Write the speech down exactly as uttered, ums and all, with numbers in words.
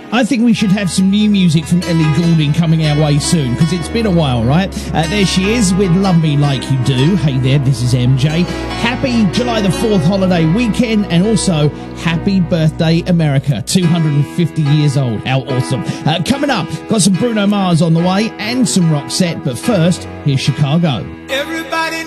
I think we should have some new music from Ellie Goulding coming our way soon, because it's been a while, right? Uh, there she is with Love Me Like You Do. Hey there, this is M J. Happy July the fourth holiday weekend, and also happy birthday, America. two hundred fifty years old. How awesome. Uh, coming up, got some Bruno Mars on the way and some Roxette, but first, here's Chicago. Everybody